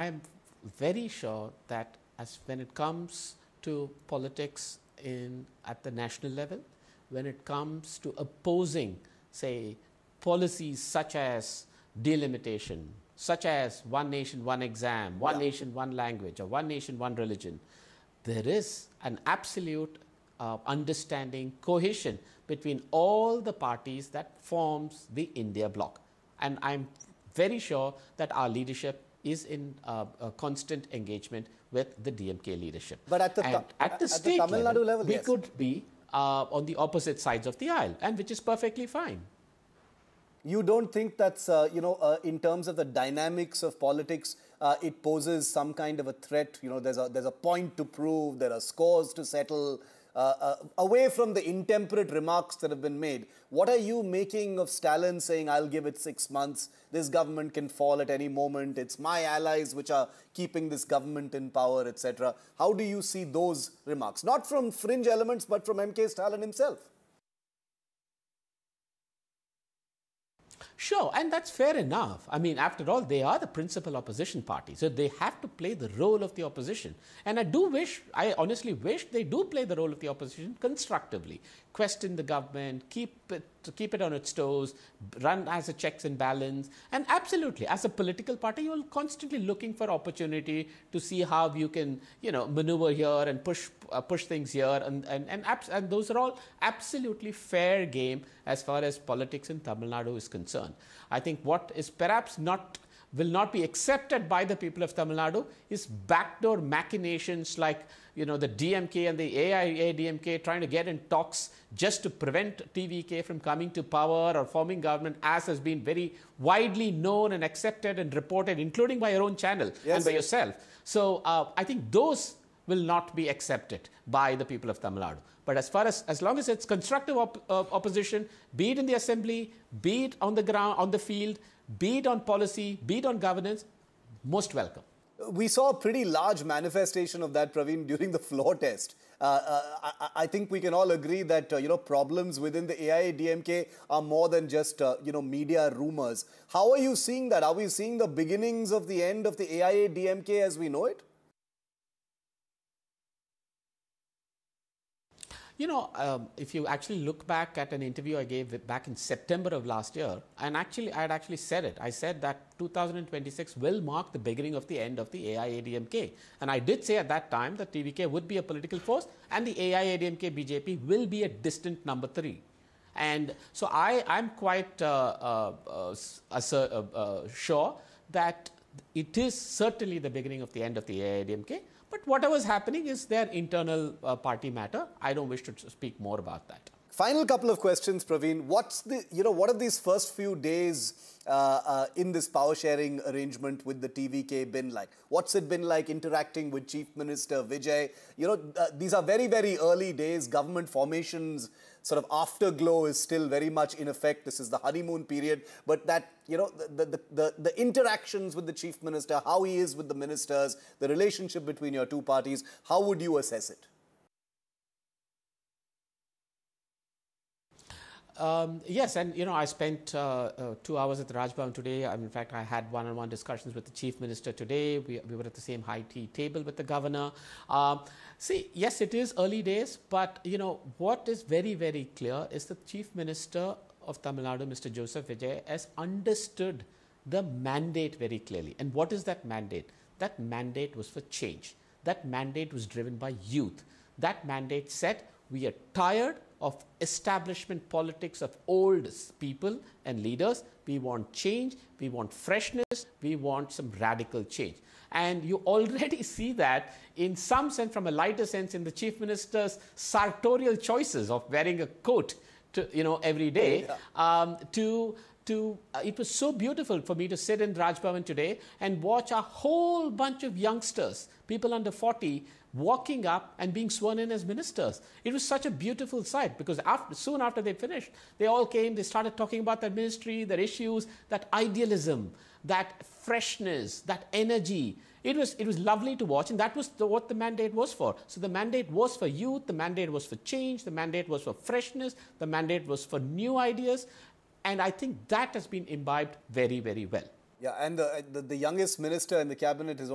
I'm very sure that when it comes to politics at the national level, when it comes to opposing, say, policies such as delimitation, such as one nation, one exam, one nation, one language, or one nation, one religion, there is an absolute understanding, cohesion between all the parties that forms the India bloc. And I'm very sure that our leadership is in a constant engagement with the DMK leadership. But at the state Tamil Nadu level, we could be on the opposite sides of the aisle, and which is perfectly fine. You don't think that's, in terms of the dynamics of politics, it poses some kind of a threat? You know, there's a point to prove, there are scores to settle. Away from the intemperate remarks that have been made, what are you making of Stalin saying, I'll give it 6 months, this government can fall at any moment, it's my allies which are keeping this government in power, etc. How do you see those remarks? Not from fringe elements, but from M.K. Stalin himself. Sure, and that's fair enough. I mean, after all, they are the principal opposition party, so they have to play the role of the opposition. And I honestly wish they do play the role of the opposition constructively. Question the government, keep it on its toes, run as a checks and balance. And absolutely, as a political party, you're constantly looking for opportunity to see how you can, maneuver here and push things here. And those are all absolutely fair game as far as politics in Tamil Nadu is concerned. I think what is perhaps will not be accepted by the people of Tamil Nadu is backdoor machinations like, the DMK and the AIADMK trying to get in talks just to prevent TVK from coming to power or forming government, as has been very widely known and accepted and reported, including by your own channel and by yourself. So I think those will not be accepted by the people of Tamil Nadu. But as long as it's constructive opposition, be it in the assembly, be it on the ground, on the field, be it on policy, be it on governance, most welcome. We saw a pretty large manifestation of that, Praveen, during the floor test. I think we can all agree that, problems within the AIADMK are more than just, media rumors. How are you seeing that? Are we seeing the beginnings of the end of the AIADMK as we know it? If you actually look back at an interview I gave back in September of last year, and I had actually said it. I said that 2026 will mark the beginning of the end of the AIADMK. And I did say at that time that TVK would be a political force and the AIADMK BJP will be a distant number 3. And so I'm quite sure that it is certainly the beginning of the end of the AIADMK. But whatever is happening is their internal party matter. I don't wish to speak more about that. Final couple of questions, Praveen. What have these first few days in this power sharing arrangement with the TVK been like? What's it been like interacting with Chief Minister Vijay? These are very, very early days. Government formations sort of afterglow is still very much in effect. This is the honeymoon period. But that, the interactions with the Chief Minister, how he is with the ministers, the relationship between your two parties, how would you assess it? Yes, and I spent 2 hours at the Raj Bhavan today. In fact, I had one-on-one discussions with the Chief Minister today. We were at the same high tea table with the governor. Yes, it is early days, but what is very, very clear is the Chief Minister of Tamil Nadu, Mr. Joseph Vijay, has understood the mandate very clearly. And what is that mandate? That mandate was for change. That mandate was driven by youth. That mandate said, we are tired of establishment politics of old people and leaders. We want change, we want freshness, we want some radical change. And you already see that in some sense, from a lighter sense, in the Chief Minister's sartorial choices of wearing a coat every day. It was so beautiful for me to sit in Raj Bhavan today and watch a whole bunch of youngsters, people under 40, walking up and being sworn in as ministers. It was such a beautiful sight because soon after they finished, they all came, they started talking about their ministry, their issues, that idealism, that freshness, that energy. It was lovely to watch, and that was what the mandate was for. So the mandate was for youth, the mandate was for change, the mandate was for freshness, the mandate was for new ideas. And I think that has been imbibed very, very well. Yeah, and the youngest minister in the cabinet is